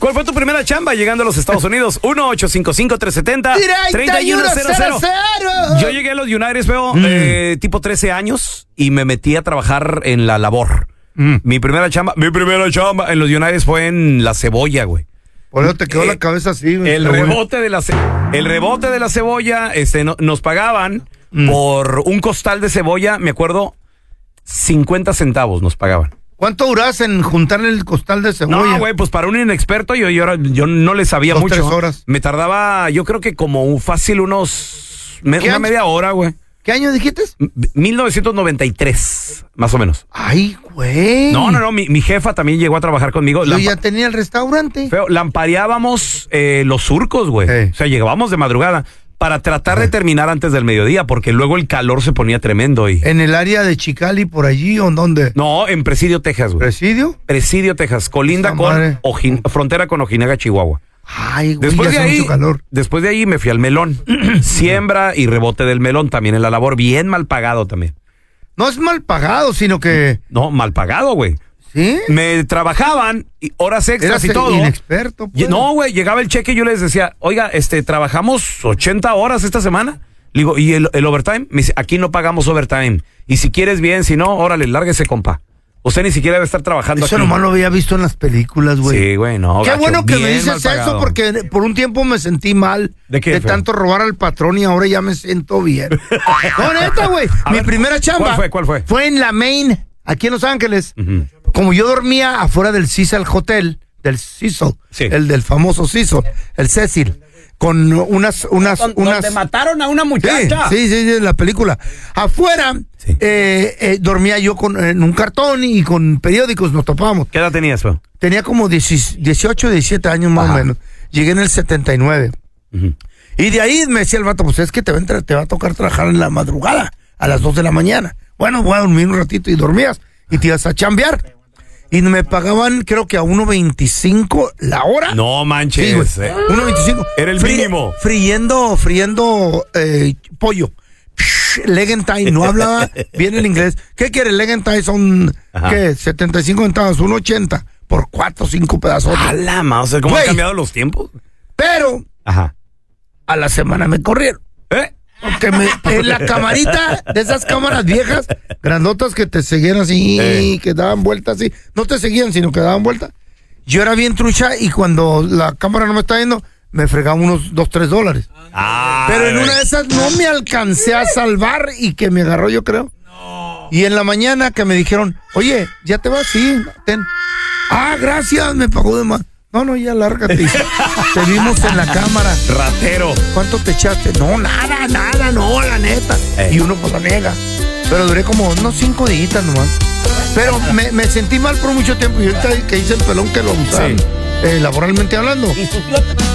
¿Cuál fue tu primera chamba llegando a los Estados Unidos? 1-855-370-3100. Yo llegué a los United, feo, tipo 13 años y me metí a trabajar en la labor. Mi primera chamba en los United fue en la cebolla, güey. Por eso te quedó la cabeza así, güey. El rebote de la cebolla, nos pagaban por un costal de cebolla, me acuerdo, 50 centavos nos pagaban. ¿Cuánto durás en juntar el costal de cebolla? No, güey, pues para un inexperto yo no le sabía 2, mucho. 3 horas. Me tardaba, yo creo que como fácil una media hora, güey. ¿Qué año dijiste? 1993, más o menos. Ay, güey. No, mi jefa también llegó a trabajar conmigo. Yo ya tenía el restaurante. Feo, lampareábamos los surcos, güey. O sea, llegábamos de madrugada para tratar de terminar antes del mediodía, porque luego el calor se ponía tremendo. ¿En el área de Chicali, por allí, o en dónde? No, en Presidio, Texas, güey. ¿Presidio? Presidio, Texas. Colinda con frontera con Ojinaga, Chihuahua. Ay, güey, después de ahí, mucho calor. Después de ahí me fui al melón. Siembra y rebote del melón también en la labor. Bien mal pagado también. No es mal pagado, sino que... No, mal pagado, güey. ¿Sí? Me trabajaban horas extras y todo. Inexperto, pues. No, güey, llegaba el cheque y yo les decía, oiga, trabajamos 80 horas esta semana. Le digo, ¿y el overtime? Me dice, aquí no pagamos overtime. Y si quieres bien, si no, órale, lárguese, compa. Usted ni siquiera debe estar trabajando eso aquí. Nomás lo había visto en las películas, güey. Sí, güey, no. Qué bueno que me dices eso, porque por un tiempo me sentí mal. ¿De qué? De tanto robar al patrón y ahora ya me siento bien. No, neta, güey. Mi primera chamba. ¿Cuál fue? Fue en la Main, aquí en Los Ángeles. Como yo dormía afuera del Cecil Hotel, del Cecil, el del famoso Cecil, el Cecil, con unas donde mataron a una muchacha. Sí, en la película. Afuera dormía yo en un cartón y con periódicos nos topábamos. ¿Qué edad tenías, bro? Tenía como 18, 17 años más o menos. Llegué en el 79. Y de ahí me decía el vato, pues es que te va a tocar trabajar en la madrugada, a las 2 de la mañana. Bueno, voy a dormir un ratito, y dormías y te ibas a chambear. Y me pagaban, creo que a 1.25 la hora. No manches. Sí, 1.25. Era el mínimo. Friendo pollo. Legentai, no hablaba bien el inglés. ¿Qué quiere? Legentai son, ¿qué? 75 centavos, 1.80 por 4 o 5 pedazos. A la mouse, ¿cómo han cambiado los tiempos? Pero, a la semana me corrieron. Porque en la camarita, de esas cámaras viejas, grandotas que te seguían así, que daban vueltas así. No te seguían, sino que daban vueltas. Yo era bien trucha y cuando la cámara no me estaba viendo, me fregaba unos $2-3. Pero en una de esas no me alcancé a salvar y que me agarró, yo creo. No. Y en la mañana que me dijeron, oye, ¿ya te vas? Sí, ten. Gracias, me pagó de más. No, ya lárgate. Te vimos en la cámara. Ratero. ¿Cuánto te echaste? No, nada, no, la neta. Y uno pues la niega. Pero duré como unos 5 días nomás. Pero me sentí mal por mucho tiempo. Y ahorita que hice el pelón que lo abusaron, laboralmente hablando. ¿Y su tío